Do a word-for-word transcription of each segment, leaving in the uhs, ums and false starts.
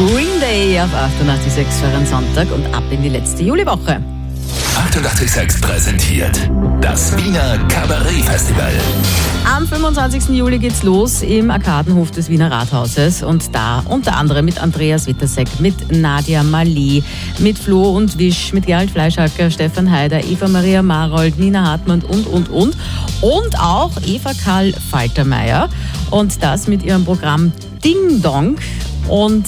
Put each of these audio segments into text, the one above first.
Green Day auf achtundachtzig Komma sechs für einen Sonntag und ab in die letzte Juliwoche. achtundachtzig Komma sechs präsentiert das Wiener Kabarett-Festival. Am fünfundzwanzigsten Juli geht's los im Arkadenhof des Wiener Rathauses und da unter anderem mit Andreas Wittersek, mit Nadia Marley, mit Flo und Wisch, mit Gerald Fleischhacker, Stefan Heider, Eva Maria Marold, Nina Hartmann und, und, und. Und auch Eva Karl Faltermeier und das mit ihrem Programm Ding Dong. Und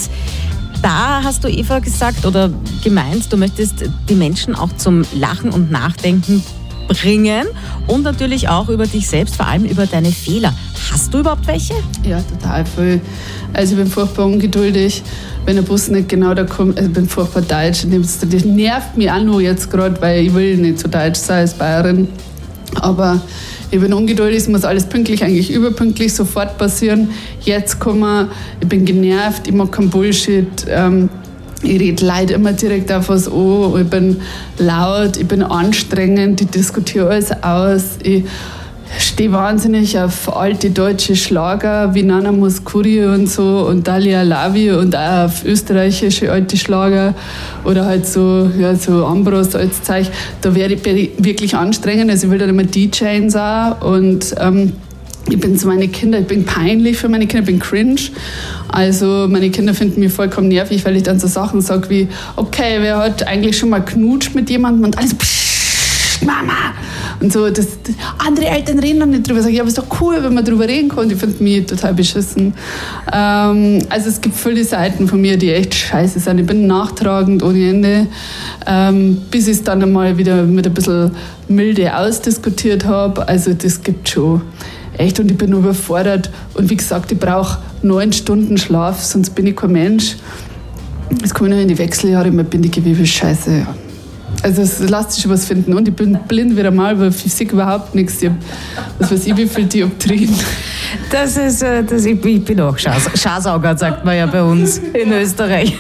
da hast du, Eva, gesagt oder gemeint, du möchtest die Menschen auch zum Lachen und Nachdenken bringen und natürlich auch über dich selbst, vor allem über deine Fehler. Hast du überhaupt welche? Ja, total viel. Also ich bin furchtbar ungeduldig, wenn der Bus nicht genau da kommt. Also ich bin furchtbar deutsch. Das nervt mich auch nur jetzt gerade, weil ich will nicht so deutsch sein als Bayerin. Aber ich bin ungeduldig, es muss alles pünktlich, eigentlich überpünktlich sofort passieren. Jetzt kommen, ich bin genervt, ich mag keinen Bullshit. Ähm, ich rede Leute immer direkt auf was an. Ich bin laut, ich bin anstrengend, ich diskutiere alles aus. Ich stehe wahnsinnig auf alte deutsche Schlager wie Nana Mouskouri und so und Dalia Lavi und auch auf österreichische alte Schlager oder halt so, ja, so Ambros als Zeug. Da werde ich wirklich anstrengend. Also ich will dann immer D Js auch und ähm, ich bin so meine Kinder, ich bin peinlich für meine Kinder, ich bin cringe. Also meine Kinder finden mich vollkommen nervig, weil ich dann so Sachen sage wie, okay, wer hat eigentlich schon mal knutscht mit jemandem und alles, pssst, Mama. Und so, das, das, andere Eltern reden dann nicht drüber. Ich sage, ja, aber ist doch cool, wenn man drüber reden kann. Die finden mich total beschissen. Ähm, also es gibt viele Seiten von mir, die echt scheiße sind. Ich bin nachtragend ohne Ende, ähm, bis ich es dann einmal wieder mit ein bisschen Milde ausdiskutiert habe. Also das gibt schon echt und ich bin überfordert. Und wie gesagt, ich brauche neun Stunden Schlaf, sonst bin ich kein Mensch. Jetzt komme ich noch in die Wechseljahre, man bin die Gewebe scheiße. Ja. Also es lässt sich schon was finden. Und ich bin blind wieder mal, weil Physik überhaupt nichts. Ich habe, was weiß ich, wie viel Dioptrien. Das ist, das, ich bin auch Schas, Schasauger, sagt man ja bei uns in Österreich.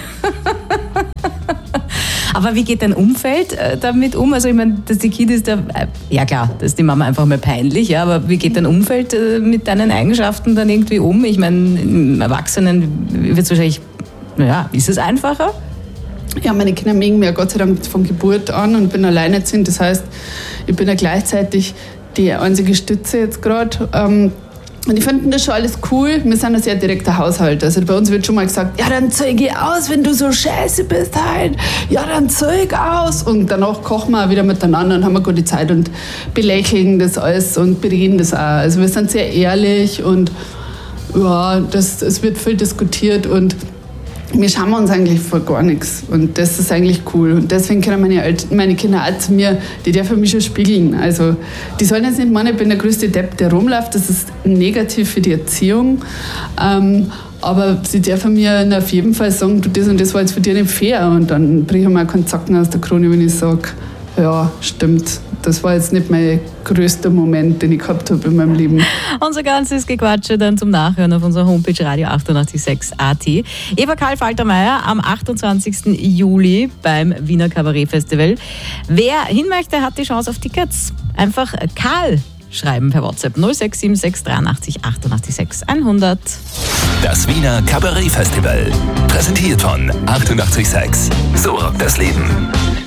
Aber wie geht dein Umfeld damit um? Also ich meine, dass die Kind ist, der, ja klar, das ist die Mama einfach mal peinlich, ja, aber wie geht dein Umfeld mit deinen Eigenschaften dann irgendwie um? Ich meine, im Erwachsenen wird es wahrscheinlich, naja, ist es einfacher? Ja, meine Kinder mögen mir Gott sei Dank von Geburt an und bin alleinerziehend. Das heißt, ich bin ja gleichzeitig die einzige Stütze jetzt gerade. Ähm, und die finden das schon alles cool. Wir sind ein sehr direkter Haushalt. Also bei uns wird schon mal gesagt, ja, dann zeig ich aus, wenn du so scheiße bist halt. Ja, dann zeig aus. Und danach kochen wir auch wieder miteinander und haben eine gute Zeit und belächeln das alles und bereden das auch. Also wir sind sehr ehrlich und ja, das, es wird viel diskutiert und wir schauen uns eigentlich vor gar nichts und das ist eigentlich cool und deswegen können meine, Eltern, meine Kinder auch zu mir, die dürfen mich schon spiegeln, also die sollen jetzt nicht meinen, ich bin der größte Depp, der rumläuft, das ist negativ für die Erziehung, ähm, aber sie dürfen mir auf jeden Fall sagen, du, das und das war jetzt für dich nicht fair und dann bringe ich mal keinen Zacken aus der Krone, wenn ich sage, ja, stimmt. Das war jetzt nicht mein größter Moment, den ich gehabt habe in meinem Leben. Unser ganzes Gequatsche dann zum Nachhören auf unserer Homepage radio achtundachtzig Komma sechs A T. Eva Karl Faltermeier am achtundzwanzigsten Juli beim Wiener Kabarett-Festival. Wer hin möchte, hat die Chance auf Tickets. Einfach Karl schreiben per WhatsApp null sechs sieben sechs dreiundachtzig achtundachtzig sechs hundert. Das Wiener Kabarett-Festival. Präsentiert von achtundachtzig Komma sechs. So rockt das Leben.